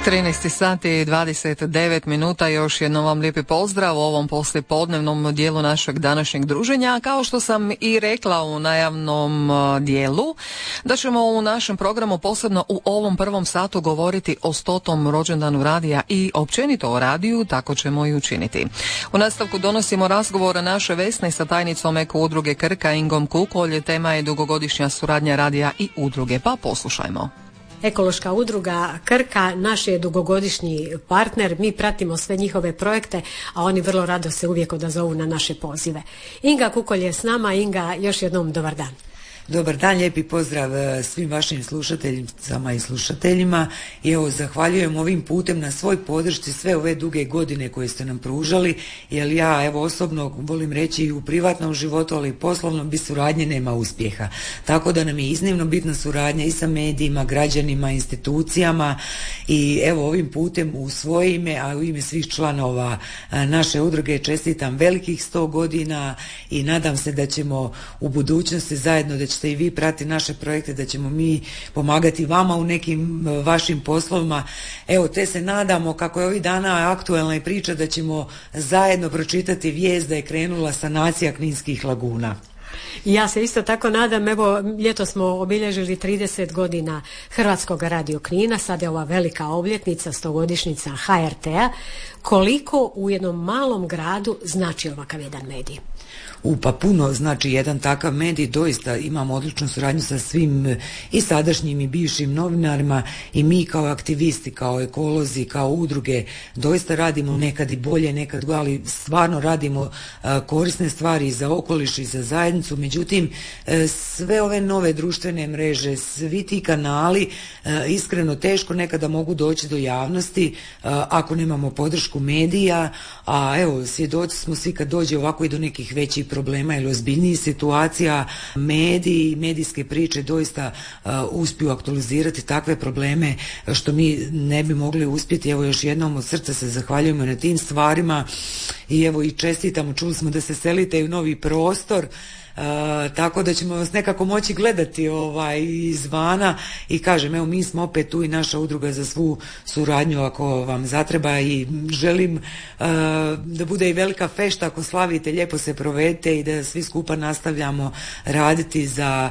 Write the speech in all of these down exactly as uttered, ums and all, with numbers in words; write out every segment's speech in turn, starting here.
trinaest sati i dvadeset devet minuta, još jednom vam lijepi pozdrav u ovom poslijepodnevnom dijelu našeg današnjeg druženja. Kao što sam i rekla u najavnom dijelu, da ćemo u našem programu posebno u ovom prvom satu govoriti o stotom rođendanu radija i općenito o radiju, tako ćemo i učiniti. U nastavku donosimo razgovor naše Vesne sa tajnicom Eko udruge Krka Ingom Kukolj. Tema je dugogodišnja suradnja radija i udruge, pa poslušajmo. Ekološka udruga Krka naš je dugogodišnji partner, mi pratimo sve njihove projekte, a oni vrlo rado se uvijek odazovu na naše pozive. Inga Kukolj je s nama. Inga, još jednom dobar dan. Dobar dan, lijepi pozdrav svim vašim slušateljicama i slušateljima i evo zahvaljujem ovim putem na svoj podršci sve ove duge godine koje ste nam pružali, jer ja evo osobno volim reći i u privatnom životu, ali i poslovnom bez suradnje nema uspjeha. Tako da nam je iznimno bitna suradnja i sa medijima, građanima, institucijama i evo ovim putem u svoje ime, a u ime svih članova naše udruge čestitam velikih sto godina i nadam se da ćemo u budućnosti zajedno, da ćete i vi prati naše projekte, da ćemo mi pomagati vama u nekim vašim poslovima. Evo, te se nadamo, kako je ovih dana aktualna i priča, da ćemo zajedno pročitati vijest da je krenula sanacija kninskih laguna. Ja se isto tako nadam. Evo, ljeto smo obilježili trideset godina Hrvatskog radio Knina, sad je ova velika obljetnica, stogodišnjica H R T-a. Koliko u jednom malom gradu znači ovakav jedan medij? U, pa puno znači jedan takav medij, doista imamo odličnu suradnju sa svim i sadašnjim i bivšim novinarima i mi kao aktivisti, kao ekolozi, kao udruge doista radimo nekad i bolje, nekad, ali stvarno radimo uh, korisne stvari za okoliš i za zajednicu. Međutim, uh, sve ove nove društvene mreže, svi ti kanali uh, iskreno teško nekada mogu doći do javnosti uh, ako nemamo podršku medija, a evo svjedoci smo svi kad dođe ovako i do nekih većih problema ili ozbiljnijih situacija, mediji, medijske priče doista uh, uspiju aktualizirati takve probleme što mi ne bi mogli uspjeti. Evo još jednom od srca se zahvaljujemo na tim stvarima i evo i čestitamo, čuli smo da se selite u novi prostor. Uh, tako da ćemo vas nekako moći gledati ovaj, izvana i kažem, evo mi smo opet tu i naša udruga za svu suradnju ako vam zatreba i želim uh, da bude i velika fešta ako slavite, lijepo se provedete i da svi skupa nastavljamo raditi za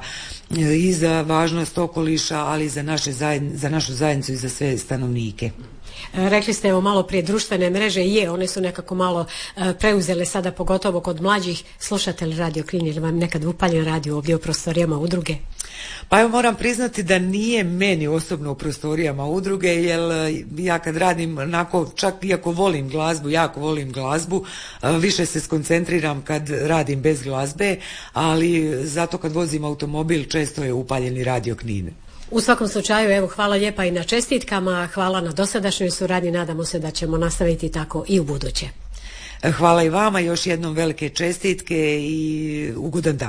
i za važnost okoliša, ali i za, naše zajedn, za našu zajednicu i za sve stanovnike. Rekli ste evo malo prije društvene mreže, je, one su nekako malo uh, preuzele sada, pogotovo kod mlađih slušatelja Radio Knin, jer vam nekad upaljen radio ovdje u prostorijama udruge? Pa evo moram priznati da nije meni osobno u prostorijama udruge, jer ja kad radim onako, čak iako volim glazbu, jako volim glazbu, uh, više se skoncentriram kad radim bez glazbe, ali zato kad vozim automobil često je upaljeni Radio Knin. U svakom slučaju, evo, hvala lijepa i na čestitkama, hvala na dosadašnjoj suradnji, nadamo se da ćemo nastaviti tako i u buduće. Hvala i vama, još jednom velike čestitke i ugodan dan.